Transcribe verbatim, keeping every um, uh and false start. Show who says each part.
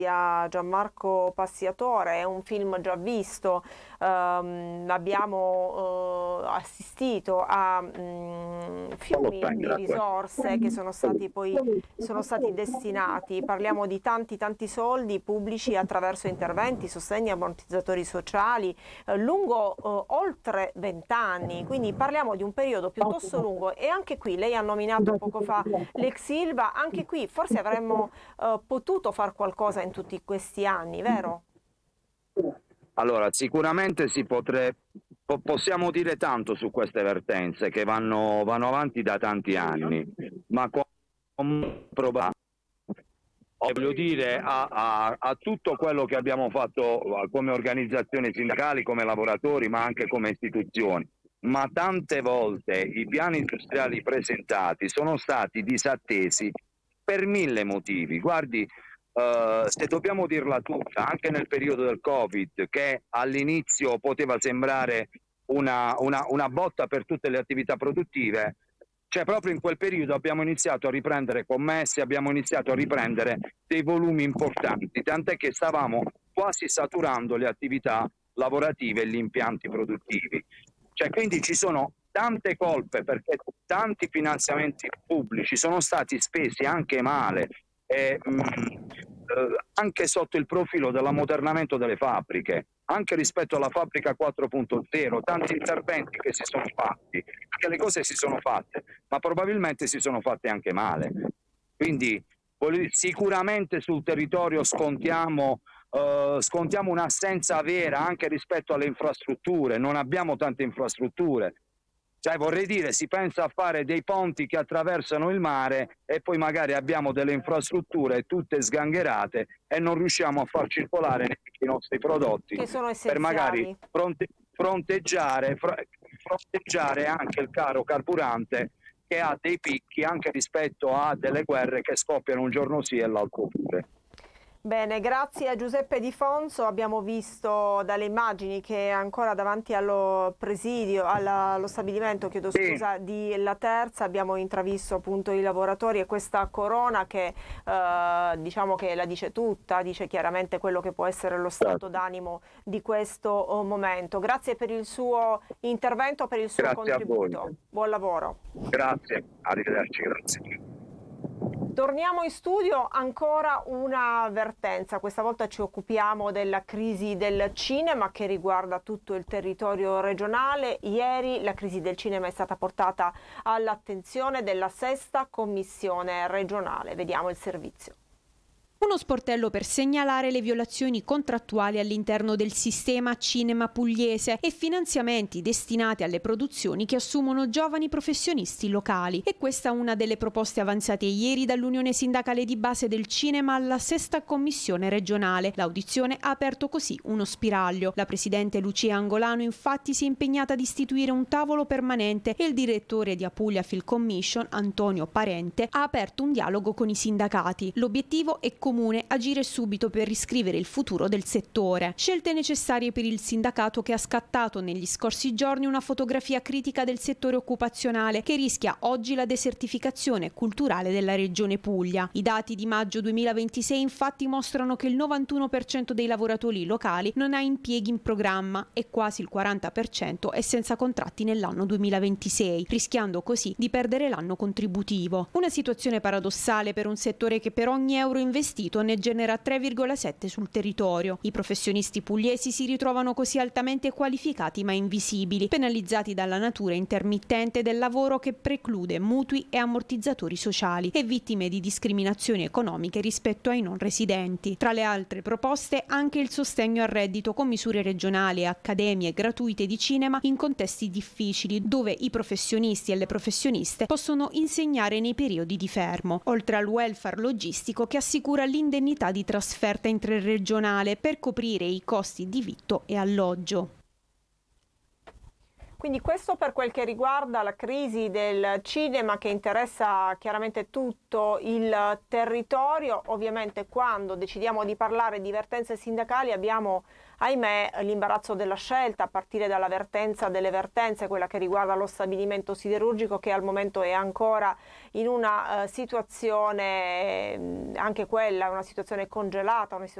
Speaker 1: a Gianmarco Passiatore, è un film già visto, ehm, abbiamo eh, assistito a mh, fiumi di risorse che sono stati poi sono stati destinati, parliamo di tanti tanti soldi pubblici attraverso interventi, sostegni, ammortizzatori sociali, eh, lungo eh, oltre vent'anni, quindi parliamo di un periodo piuttosto lungo. E anche qui lei ha nominato poco fa l'ex Ilva, anche qui forse avremmo eh, potuto far qualcosa in tutti questi anni, vero?
Speaker 2: Allora, sicuramente si potrebbe, possiamo dire tanto su queste vertenze che vanno, vanno avanti da tanti anni, ma come probabile, voglio dire, a, a, a tutto quello che abbiamo fatto come organizzazioni sindacali, come lavoratori, ma anche come istituzioni. Ma tante volte i piani industriali presentati sono stati disattesi per mille motivi. Guardi, Uh, se dobbiamo dirla tutta, anche nel periodo del Covid, che all'inizio poteva sembrare una, una, una botta per tutte le attività produttive, cioè proprio in quel periodo abbiamo iniziato a riprendere commesse, abbiamo iniziato a riprendere dei volumi importanti, tant'è che stavamo quasi saturando le attività lavorative e gli impianti produttivi. Cioè, quindi ci sono tante colpe perché tanti finanziamenti pubblici sono stati spesi anche male. Eh, mh, eh, anche sotto il profilo dell'ammodernamento delle fabbriche, anche rispetto alla fabbrica quattro punto zero, tanti interventi che si sono fatti, perché le cose si sono fatte, ma probabilmente si sono fatte anche male. Quindi sicuramente sul territorio scontiamo, eh, scontiamo un'assenza vera anche rispetto alle infrastrutture, non abbiamo tante infrastrutture. Cioè, vorrei dire, si pensa a fare dei ponti che attraversano il mare e poi magari abbiamo delle infrastrutture tutte sgangherate e non riusciamo a far circolare i nostri prodotti
Speaker 1: Che sono
Speaker 2: per magari
Speaker 1: essenziali.
Speaker 2: fronte, fronteggiare, fronteggiare anche il caro carburante che ha dei picchi anche rispetto a delle guerre che scoppiano un giorno sì e l'altro pure.
Speaker 1: Bene, grazie a Giuseppe Di Fonso. Abbiamo visto dalle immagini che è ancora davanti allo presidio, alla, allo stabilimento, chiedo scusa, sì, di La Terza. Abbiamo intravisto appunto i lavoratori e questa corona che eh, diciamo che la dice tutta, dice chiaramente quello che può essere lo stato d'animo di questo momento. Grazie per il suo intervento, per il suo
Speaker 2: grazie
Speaker 1: contributo. Buon lavoro.
Speaker 2: Grazie, arrivederci, grazie.
Speaker 1: Torniamo in studio, ancora un'avvertenza, questa volta ci occupiamo della crisi del cinema che riguarda tutto il territorio regionale. Ieri la crisi del cinema è stata portata all'attenzione della sesta commissione regionale. Vediamo il servizio.
Speaker 3: Uno sportello per segnalare le violazioni contrattuali all'interno del sistema cinema pugliese e finanziamenti destinati alle produzioni che assumono giovani professionisti locali. E questa è una delle proposte avanzate ieri dall'Unione Sindacale di Base del Cinema alla sesta commissione regionale. L'audizione ha aperto così uno spiraglio. La presidente Lucia Angolano infatti si è impegnata ad istituire un tavolo permanente e il direttore di Apulia Film Commission, Antonio Parente, ha aperto un dialogo con i sindacati. L'obiettivo è comune, agire subito per riscrivere il futuro del settore. Scelte necessarie per il sindacato che ha scattato negli scorsi giorni una fotografia critica del settore occupazionale che rischia oggi la desertificazione culturale della regione Puglia. I dati di maggio duemilaventisei infatti mostrano che il novantuno per cento dei lavoratori locali non ha impieghi in programma e quasi il quaranta per cento è senza contratti nell'anno duemilaventisei, rischiando così di perdere l'anno contributivo. Una situazione paradossale per un settore che per ogni euro investito ne genera tre virgola sette sul territorio. I professionisti pugliesi si ritrovano così altamente qualificati ma invisibili, penalizzati dalla natura intermittente del lavoro che preclude mutui e ammortizzatori sociali e vittime di discriminazioni economiche rispetto ai non residenti. Tra le altre proposte anche il sostegno al reddito con misure regionali e accademie gratuite di cinema in contesti difficili dove i professionisti e le professioniste possono insegnare nei periodi di fermo, oltre al welfare logistico che assicura l'indennità di trasferta interregionale per coprire i costi di vitto e alloggio.
Speaker 1: Quindi questo per quel che riguarda la crisi del cinema che interessa chiaramente tutto il territorio. Ovviamente quando decidiamo di parlare di vertenze sindacali abbiamo, ahimè, l'imbarazzo della scelta, a partire dalla vertenza delle vertenze, quella che riguarda lo stabilimento siderurgico, che al momento è ancora in una uh, situazione, anche quella, una situazione congelata, una situazione